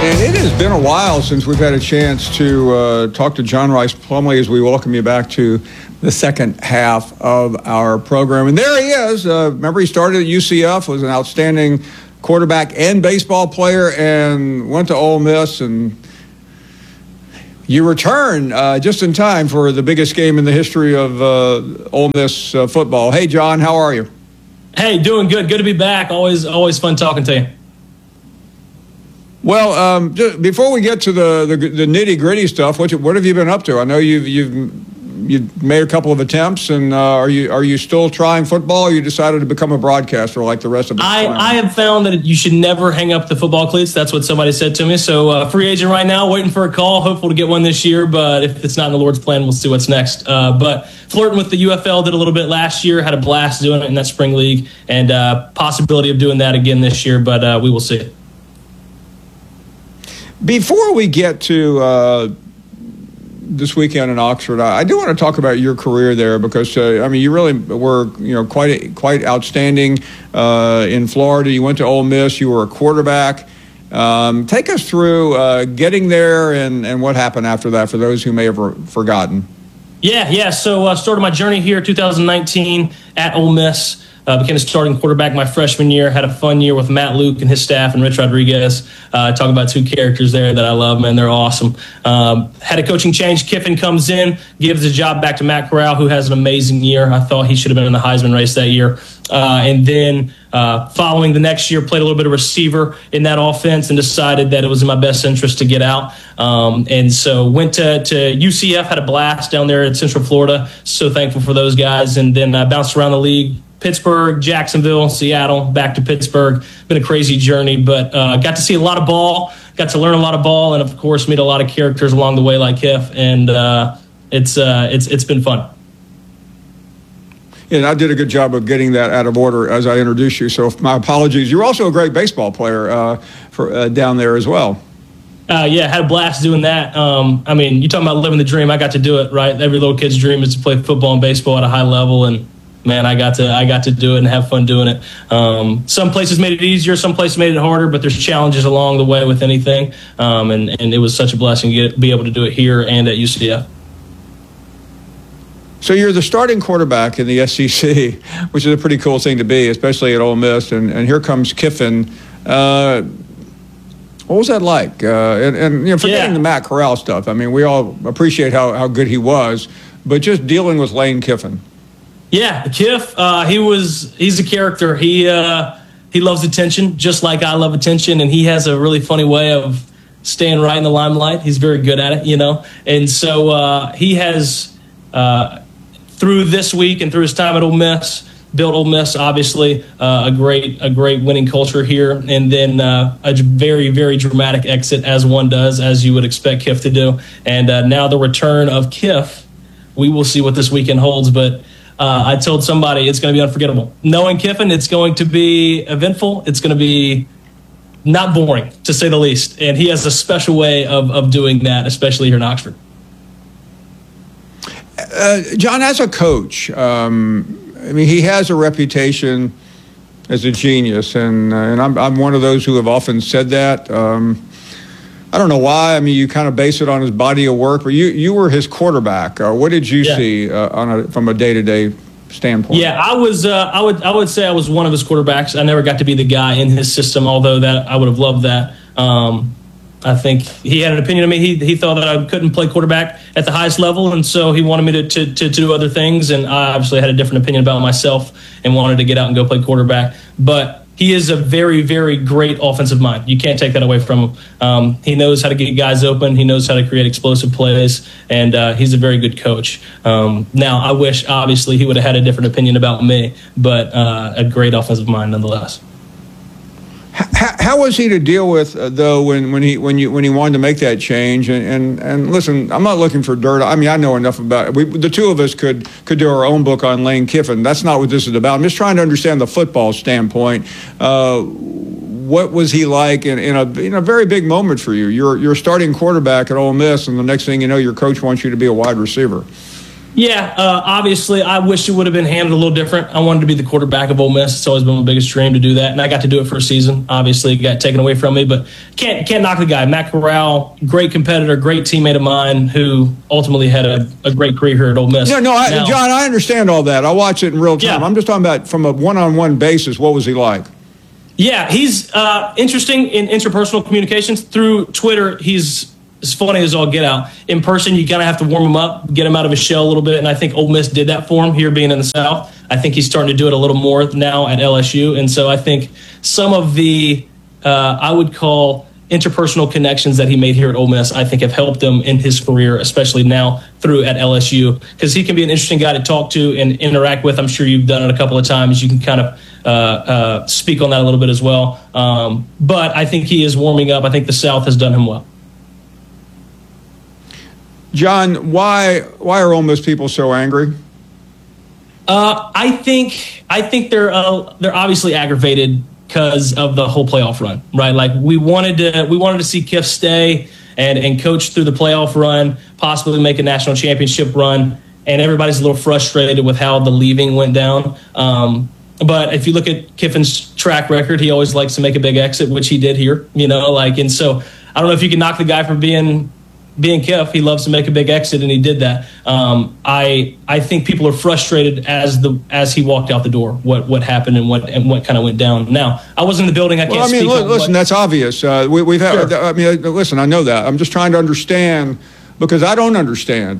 And it has been a while since we've had a chance to talk to John Rhys Plumlee as we welcome you back to the second half of our program. And there he is. Remember, he started at UCF, was an outstanding quarterback and baseball player, and went to Ole Miss. And you return just in time for the biggest game in the history of Ole Miss football. Hey, John, how are you? Hey, doing good. Good to be back. Always fun talking to you. Well, before we get to the nitty gritty stuff, what have you been up to? I know you've made a couple of attempts, and are you still trying football, or you decided to become a broadcaster like the rest of us? I have found that you should never hang up the football cleats. That's what somebody said to me. So free agent right now, waiting for a call. Hopeful to get one this year, but if it's not in the Lord's plan, we'll see what's next. But flirting with the UFL, did a little bit last year, had a blast doing it in that spring league, and possibility of doing that again this year, but we will see. Before we get to this weekend in Oxford, I do want to talk about your career there because you really were quite outstanding in Florida. You went to Ole Miss. You were a quarterback. Take us through getting there and what happened after that for those who may have forgotten. Yeah. So I started my journey here 2019 at Ole Miss. Became a starting quarterback my freshman year. Had a fun year with Matt Luke and his staff and Rich Rodriguez. Talk about two characters there that I love, man. They're awesome. Had a coaching change. Kiffin comes in, gives the job back to Matt Corral, who has an amazing year. I thought he should have been in the Heisman race that year. And then following the next year, played a little bit of receiver in that offense and decided that it was in my best interest to get out. And so went to UCF, had a blast down there in Central Florida. So thankful for those guys. And then bounced around the league. Pittsburgh, Jacksonville, Seattle, back to Pittsburgh. Been a crazy journey, but got to see a lot of ball, got to learn a lot of ball, and of course meet a lot of characters along the way like Kiff, and it's been fun. Yeah, and I did a good job of getting that out of order as I introduced you, so my apologies. You're also a great baseball player for down there as well. Yeah, had a blast doing that. You talking about living the dream. I got to do it, right? Every little kid's dream is to play football and baseball at a high level, and man, I got to do it and have fun doing it. Some places made it easier, some places made it harder, but there's challenges along the way with anything. And it was such a blessing to be able to do it here and at UCF. So you're the starting quarterback in the SEC, which is a pretty cool thing to be, especially at Ole Miss. And here comes Kiffin. What was that like? Forgetting the Matt Corral stuff. I mean, we all appreciate how good he was, but just dealing with Lane Kiffin. Yeah, Kiff, he's a character. He loves attention, just like I love attention, and he has a really funny way of staying right in the limelight. He's very good at it, And so he has, through this week and through his time at Ole Miss, built Ole Miss, obviously, a great winning culture here, and then a very, very dramatic exit, as one does, as you would expect Kiff to do. And now the return of Kiff, we will see what this weekend holds, but I told somebody it's going to be unforgettable. Knowing Kiffin, it's going to be eventful. It's going to be not boring, to say the least. And he has a special way of doing that, especially here in Oxford. John, as a coach, he has a reputation as a genius, and I'm one of those who have often said that. I don't know why. You kind of base it on his body of work, but you were his quarterback. What did you see from a day-to-day standpoint? Yeah, I would say I was one of his quarterbacks. I never got to be the guy in his system, although that I would have loved that. I think he had an opinion of me. He thought that I couldn't play quarterback at the highest level, and so he wanted me to do other things. And I obviously had a different opinion about myself and wanted to get out and go play quarterback. But he is a very, very great offensive mind. You can't take that away from him. He knows how to get guys open. He knows how to create explosive plays, and he's a very good coach. Now, I wish, obviously, he would have had a different opinion about me, but a great offensive mind nonetheless. How was he to deal with though when he wanted to make that change? And listen, I'm not looking for dirt. I know enough about it. The two of us could do our own book on Lane Kiffin. That's not what this is about. I'm just trying to understand the football standpoint. What was he like in a very big moment for you? You're starting quarterback at Ole Miss, and the next thing you know, your coach wants you to be a wide receiver. Yeah, obviously, I wish it would have been handled a little different. I wanted to be the quarterback of Ole Miss. It's always been my biggest dream to do that, and I got to do it for a season. Obviously, it got taken away from me, but can't knock the guy. Matt Corral, great competitor, great teammate of mine, who ultimately had a great career here at Ole Miss. John, I understand all that. I watch it in real time. Yeah. I'm just talking about from a one-on-one basis. What was he like? Yeah, he's interesting in interpersonal communications. Through Twitter, he's as funny as all get out. In person, you kind of have to warm him up, get him out of his shell a little bit, and I think Ole Miss did that for him here being in the South. I think he's starting to do it a little more now at LSU, and so I think some of the, I would call interpersonal connections that he made here at Ole Miss, I think have helped him in his career, especially now through at LSU, because he can be an interesting guy to talk to and interact with. I'm sure you've done it a couple of times. You can kind of speak on that a little bit as well. But I think he is warming up. I think the South has done him well. John, why are Ole Miss people so angry? I think they're obviously aggravated because of the whole playoff run, right? Like we wanted to see Kiff stay and coach through the playoff run, possibly make a national championship run, and everybody's a little frustrated with how the leaving went down. But if you look at Kiffin's track record, he always likes to make a big exit, which he did here, and so I don't know if you can knock the guy for being Kiff. He loves to make a big exit, and he did that. I think people are frustrated as he walked out the door. What happened and what kind of went down. Now, I wasn't in the building. I can't speak. Listen, that's obvious. We've had. Sure. I mean, listen, I know that. I'm just trying to understand because I don't understand.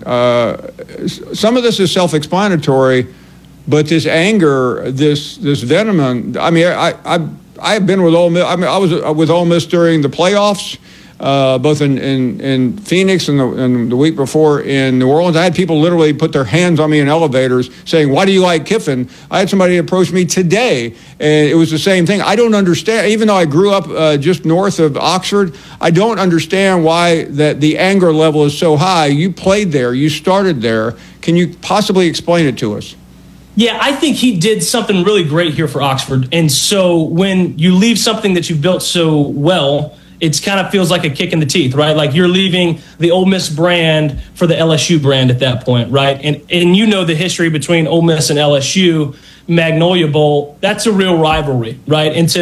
Some of this is self-explanatory, but this anger, this venom. I mean, I have been with Ole Miss. I mean, I was with Ole Miss during the playoffs. Both in Phoenix and the week before in New Orleans. I had people literally put their hands on me in elevators saying, "Why do you like Kiffin?" I had somebody approach me today, and it was the same thing. I don't understand, even though I grew up just north of Oxford, I don't understand why that the anger level is so high. You played there. You started there. Can you possibly explain it to us? Yeah, I think he did something really great here for Oxford. And so when you leave something that you've built so well, it kind of feels like a kick in the teeth, right? Like you're leaving the Ole Miss brand for the LSU brand at that point, right? And the history between Ole Miss and LSU, Magnolia Bowl, that's a real rivalry, right? And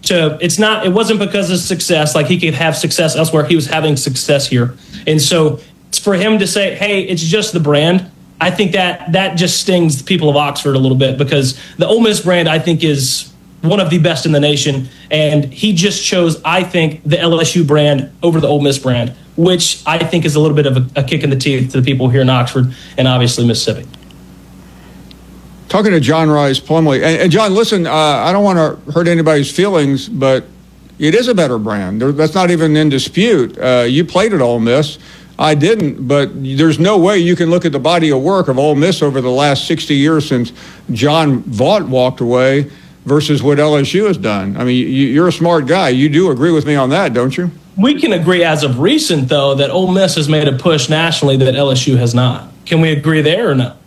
it wasn't because of success, like he could have success elsewhere. He was having success here. And so for him to say, hey, it's just the brand, I think that just stings the people of Oxford a little bit, because the Ole Miss brand, I think, is one of the best in the nation, and he just chose, I think, the LSU brand over the Ole Miss brand, which I think is a little bit of a kick in the teeth to the people here in Oxford and obviously Mississippi. Talking to John Rhys Plumlee, and John, listen, I don't want to hurt anybody's feelings, but it is a better brand. That's not even in dispute. You played at Ole Miss. I didn't, but there's no way you can look at the body of work of Ole Miss over the last 60 years since John Vaught walked away versus what LSU has done. I mean, you're a smart guy. You do agree with me on that, don't you? We can agree as of recent, though, that Ole Miss has made a push nationally that LSU has not. Can we agree there or no?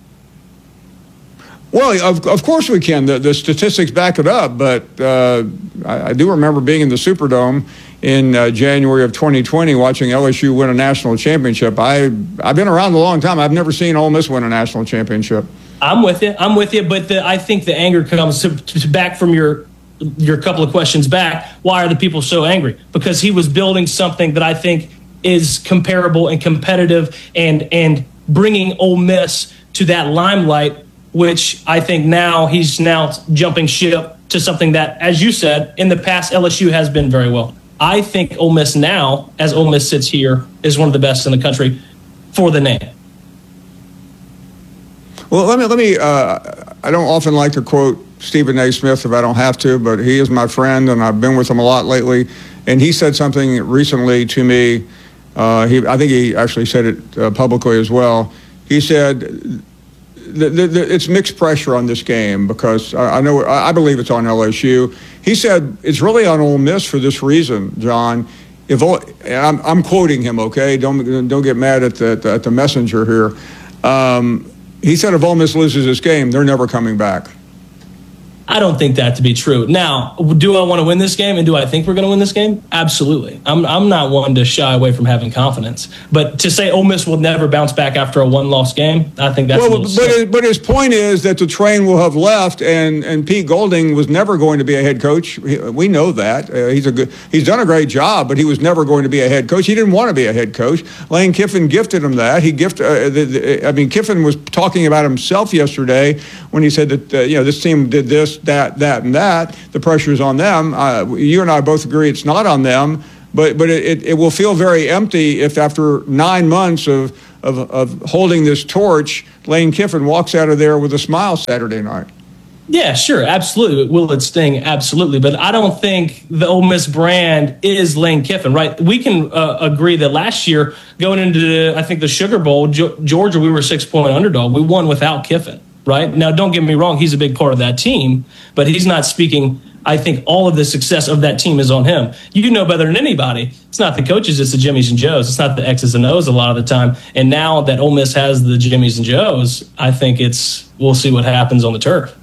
Well, of course we can. The statistics back it up, but I do remember being in the Superdome in January of 2020 watching LSU win a national championship. I've been around a long time. I've never seen Ole Miss win a national championship. I'm with you, but I think the anger comes back from your couple of questions back. Why are the people so angry? Because he was building something that I think is comparable and competitive and bringing Ole Miss to that limelight, which I think now he's jumping ship to something that, as you said, in the past LSU has been very well. I think Ole Miss now, as Ole Miss sits here, is one of the best in the country for the name. Well, let me. I don't often like to quote Stephen A. Smith if I don't have to, but he is my friend, and I've been with him a lot lately. And he said something recently to me. I think he actually said it publicly as well. He said it's mixed pressure on this game because I believe it's on LSU. He said it's really on Ole Miss for this reason, John. I'm quoting him, okay? Don't get mad at the messenger here. He said if Ole Miss loses this game, they're never coming back. I don't think that to be true. Now, do I want to win this game, and do I think we're going to win this game? Absolutely. I'm not one to shy away from having confidence. But to say Ole Miss will never bounce back after a one-loss game, I think that's but his point is that the train will have left, and Pete Golding was never going to be a head coach. We know that. He's done a great job, but he was never going to be a head coach. He didn't want to be a head coach. Lane Kiffin gifted him that. Kiffin was talking about himself yesterday when he said that this team did this, that, and that. The pressure's on them. You and I both agree it's not on them, but it will feel very empty if after 9 months of holding this torch, Lane Kiffin walks out of there with a smile Saturday night. Yeah, sure, absolutely. Will it sting? Absolutely. But I don't think the Ole Miss brand is Lane Kiffin, right? We can agree that last year, going into, I think, the Sugar Bowl, Georgia, we were a 6-point underdog. We won without Kiffin. Right? Now, don't get me wrong, he's a big part of that team, but he's not speaking. I think all of the success of that team is on him. You know better than anybody. It's not the coaches, it's the Jimmies and Joes. It's not the X's and O's a lot of the time. And now that Ole Miss has the Jimmies and Joes, I think we'll see what happens on the turf.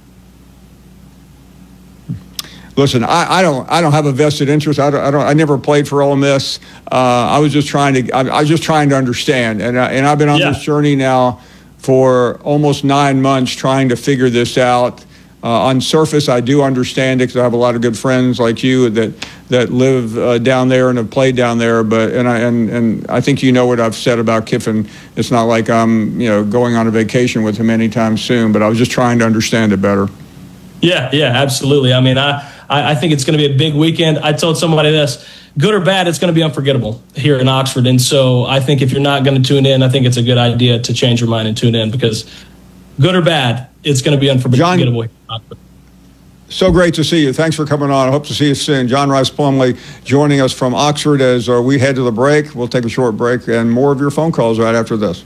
Listen, I don't have a vested interest. I never played for Ole Miss. I was just trying to understand, and I've been on this journey now for almost 9 months trying to figure this out. On surface, I do understand it because I have a lot of good friends like you that live down there and have played down there. But I think you know what I've said about Kiffin. It's not like I'm going on a vacation with him anytime soon. But I was just trying to understand it better. Yeah, absolutely. I mean, I think it's going to be a big weekend. I told somebody this. Good or bad, it's going to be unforgettable here in Oxford. And so I think if you're not going to tune in, I think it's a good idea to change your mind and tune in because good or bad, it's going to be unforgettable here in Oxford. So great to see you. Thanks for coming on. I hope to see you soon. John Rhys Plumlee joining us from Oxford as we head to the break. We'll take a short break and more of your phone calls right after this.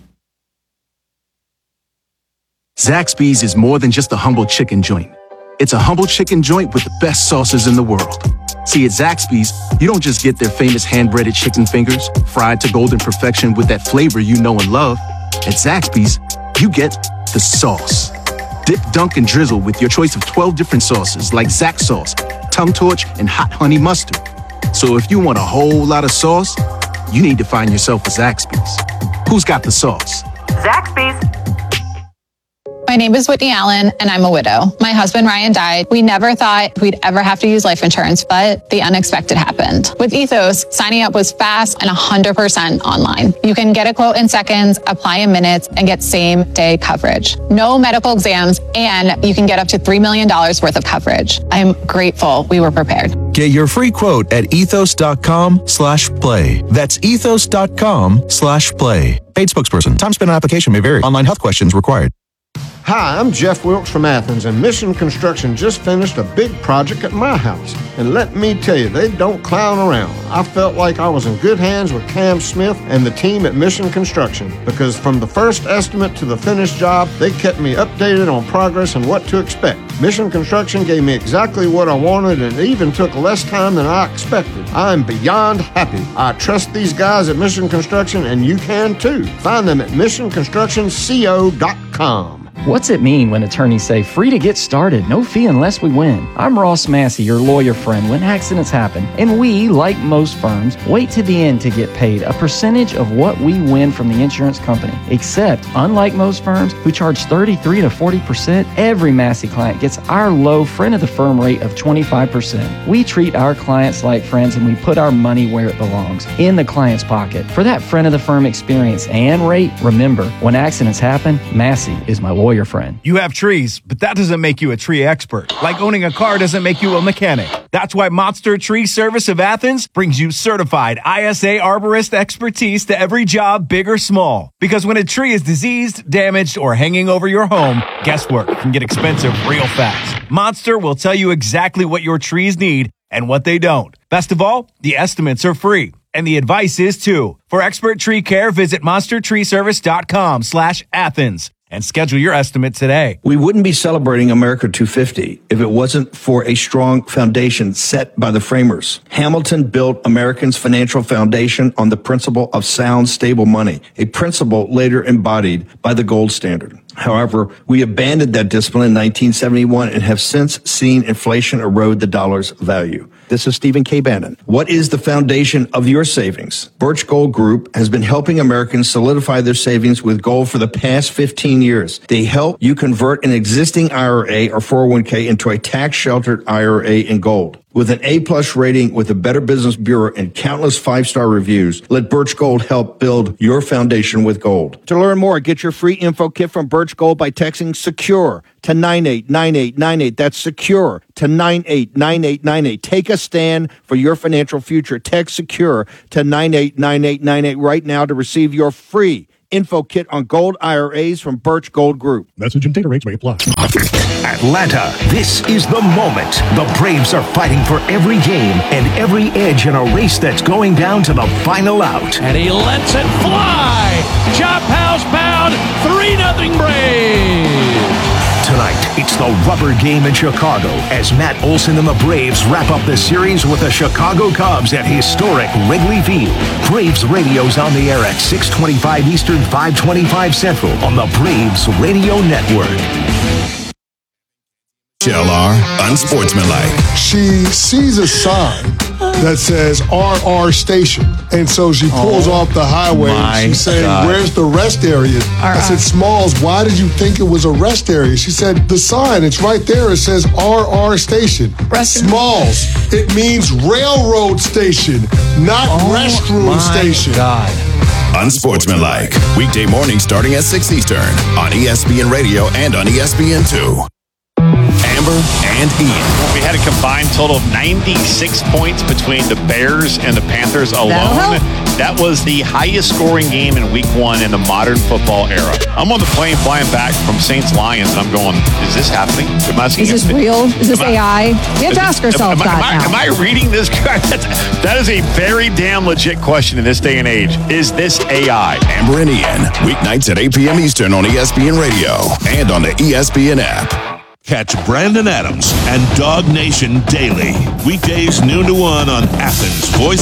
Zaxby's is more than just a humble chicken joint. It's a humble chicken joint with the best sauces in the world. See, at Zaxby's, you don't just get their famous hand-breaded chicken fingers, fried to golden perfection with that flavor you know and love. At Zaxby's, you get the sauce. Dip, dunk, and drizzle with your choice of 12 different sauces like Zax sauce, tongue torch, and hot honey mustard. So if you want a whole lot of sauce, you need to find yourself a Zaxby's. Who's got the sauce? Zaxby's. My name is Whitney Allen, and I'm a widow. My husband, Ryan, died. We never thought we'd ever have to use life insurance, but the unexpected happened. With Ethos, signing up was fast and 100% online. You can get a quote in seconds, apply in minutes, and get same-day coverage. No medical exams, and you can get up to $3 million worth of coverage. I'm grateful we were prepared. Get your free quote at ethos.com/play. That's ethos.com/play. Paid spokesperson. Time spent on application may vary. Online health questions required. Hi, I'm Jeff Wilkes from Athens, and Mission Construction just finished a big project at my house. And let me tell you, they don't clown around. I felt like I was in good hands with Cam Smith and the team at Mission Construction, because from the first estimate to the finished job, they kept me updated on progress and what to expect. Mission Construction gave me exactly what I wanted and even took less time than I expected. I'm beyond happy. I trust these guys at Mission Construction, and you can too. Find them at missionconstructionco.com. What's it mean when attorneys say free to get started, no fee unless we win? I'm Ross Massey, your lawyer friend when accidents happen, and we, like most firms, wait to the end to get paid a percentage of what we win from the insurance company. Except, unlike most firms who charge 33 to 40%, every Massey client gets our low friend of the firm rate of 25%. We treat our clients like friends, and we put our money where it belongs, in the client's pocket. For that friend of the firm experience and rate, remember, when accidents happen, Massey is my lawyer friend. You have trees, but that doesn't make you a tree expert. Like owning a car doesn't make you a mechanic. That's why Monster Tree Service of Athens brings you certified ISA arborist expertise to every job, big or small. Because when a tree is diseased, damaged, or hanging over your home, guesswork can get expensive real fast. Monster will tell you exactly what your trees need and what they don't. Best of all, the estimates are free. And the advice is too. For expert tree care, visit monstertreeservice.com/Athens. And schedule your estimate today. We wouldn't be celebrating America 250 if it wasn't for a strong foundation set by the framers. Hamilton built Americans' financial foundation on the principle of sound, stable money, a principle later embodied by the gold standard. However, we abandoned that discipline in 1971 and have since seen inflation erode the dollar's value. This is Stephen K. Bannon. What is the foundation of your savings? Birch Gold Group has been helping Americans solidify their savings with gold for the past 15 years. They help you convert an existing IRA or 401k into a tax-sheltered IRA in gold. With an A-plus rating with the Better Business Bureau and countless 5-star reviews, let Birch Gold help build your foundation with gold. To learn more, get your free info kit from Birch Gold by texting SECURE to 989898. That's SECURE to 989898. Take a stand for your financial future. Text SECURE to 989898 right now to receive your free info kit on gold IRAs from Birch Gold Group. Message and data rates may apply. Atlanta, this is the moment. The Braves are fighting for every game and every edge in a race that's going down to the final out. And he lets it fly. Chop house pound, 3-0 Braves. Tonight, it's the rubber game in Chicago as Matt Olson and the Braves wrap up the series with the Chicago Cubs at historic Wrigley Field. Braves Radio's on the air at 6:25 Eastern, 5:25 Central on the Braves Radio Network. LR, unsportsmanlike. She sees a sign that says RR Station. And so she pulls off the highway. She's saying, where's the rest area? I said, Smalls, why did you think it was a rest area? She said, the sign, it's right there. It says RR Station. Smalls, it means railroad station, not restroom station. God. Unsportsmanlike. Weekday morning starting at 6 Eastern on ESPN Radio and on ESPN2. Amber and Ian. We had a combined total of 96 points between the Bears and the Panthers alone. That was the highest scoring game in week 1 in the modern football era. I'm on the plane flying back from Saints Lions, and I'm going, is this happening? Is this real? Is this AI? We have to ask ourselves that now. Am I reading this? That is a very damn legit question in this day and age. Is this AI? Amber and Ian, weeknights at 8 p.m. Eastern on ESPN Radio and on the ESPN app. Catch Brandon Adams and Dog Nation daily. Weekdays noon to 1 on Athens Voice